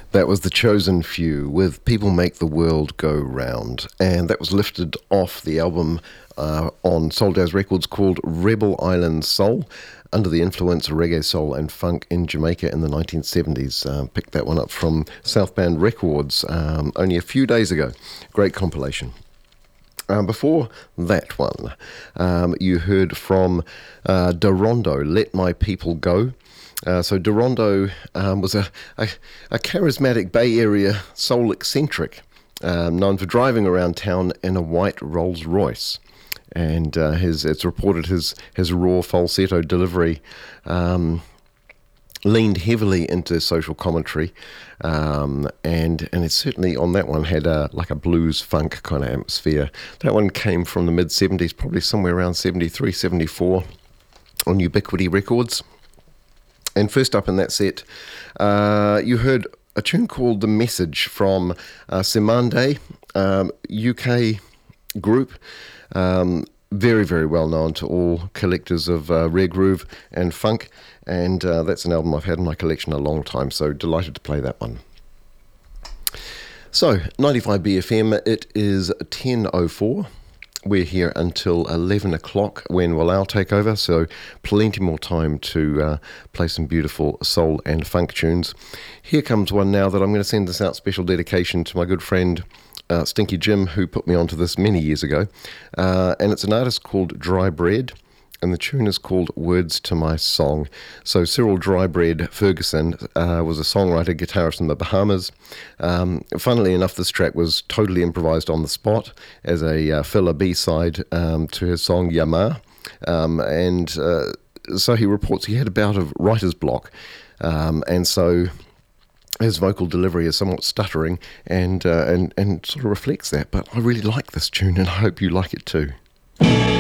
That was The Chosen Few with People Make the World Go Round, and that was lifted off the album on Soul Jazz Records called Rebel Island Soul, under the influence of reggae, soul and funk in Jamaica in the 1970s. Picked that one up from Southbound Records only a few days ago. Great compilation. Before that one, you heard from Darondo, Let My People Go. So Darondo was a charismatic Bay Area soul eccentric, known for driving around town in a white Rolls Royce. And it's reported his raw falsetto delivery leaned heavily into social commentary, and it certainly on that one had like a blues funk kind of atmosphere. That one came from the mid-70s, probably somewhere around 73, 74 on Ubiquity Records. And first up in that set, you heard a tune called The Message from Semande, UK group. Very, very well known to all collectors of rare groove and funk, and that's an album I've had in my collection a long time, so delighted to play that one. So, 95BFM, it is 10:04. We're here until 11 o'clock when we'll take over, so plenty more time to play some beautiful soul and funk tunes. Here comes one now that I'm going to send this out, special dedication to my good friend Stinky Jim, who put me onto this many years ago, and it's an artist called Dry Bread, and the tune is called Words to My Song. So Cyril Dry Bread Ferguson was a songwriter, guitarist in the Bahamas. Funnily enough, this track was totally improvised on the spot as a filler B-side to his song Yama, and so he reports he had a bout of writer's block, and so his vocal delivery is somewhat stuttering and sort of reflects that. But I really like this tune, and I hope you like it too.